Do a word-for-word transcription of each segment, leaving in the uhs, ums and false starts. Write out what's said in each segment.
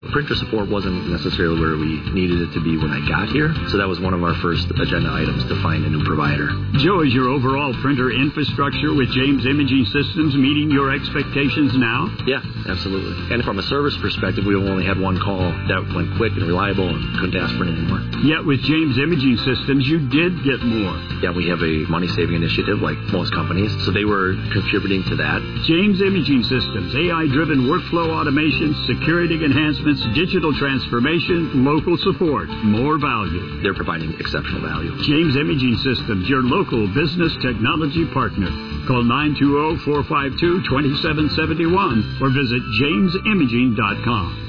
Printer support wasn't necessarily where we needed it to be when I got here, so that was one of our first agenda items to find a new provider. Joe, is your overall printer infrastructure with James Imaging Systems meeting your expectations now? Yeah, absolutely. And from a service perspective, we only had one call that went quick and reliable and couldn't ask for anything more. Yet with James Imaging Systems, you did get more. Yeah, we have a money-saving initiative like most companies, so they were contributing to that. James Imaging Systems, A I-driven workflow automation, security enhancements, digital transformation, local support, more value. They're providing exceptional value. James Imaging Systems, your local business technology partner. Call nine two zero, four five two, two seven seven one or visit james imaging dot com.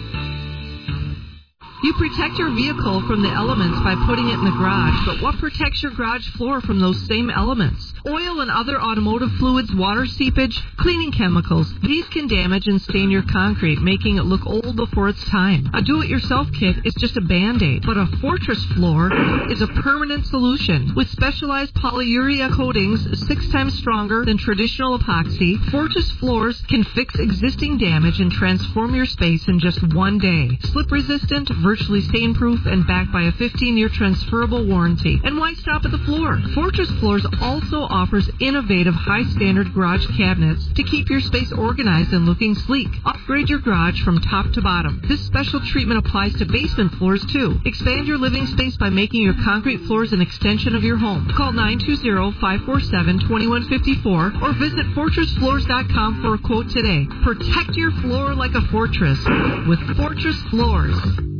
You protect your vehicle from the elements by putting it in the garage, but what protects your garage floor from those same elements? Oil and other automotive fluids, water seepage, cleaning chemicals. These can damage and stain your concrete, making it look old before its time. A do-it-yourself kit is just a Band-Aid, but a Fortress floor is a permanent solution. With specialized polyurea coatings six times stronger than traditional epoxy, Fortress floors can fix existing damage and transform your space in just one day. Slip-resistant, virtually stain-proof, and backed by a fifteen-year transferable warranty. And why stop at the floor? Fortress Floors also offers innovative high-standard garage cabinets to keep your space organized and looking sleek. Upgrade your garage from top to bottom. This special treatment applies to basement floors, too. Expand your living space by making your concrete floors an extension of your home. Call nine two zero, five four seven, two one five four or visit fortress floors dot com for a quote today. Protect your floor like a fortress with Fortress Floors.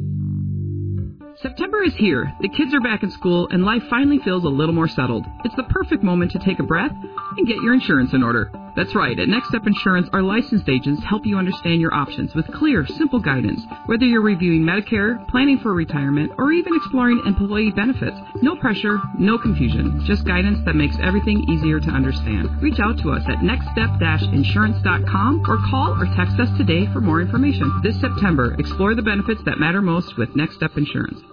September is here. The kids are back in school, and life finally feels a little more settled. It's the perfect moment to take a breath and get your insurance in order. That's right. At Next Step Insurance, our licensed agents help you understand your options with clear, simple guidance. Whether you're reviewing Medicare, planning for retirement, or even exploring employee benefits, no pressure, no confusion. Just guidance that makes everything easier to understand. Reach out to us at next step dash insurance dot com or call or text us today for more information. This September, explore the benefits that matter most with Next Step Insurance.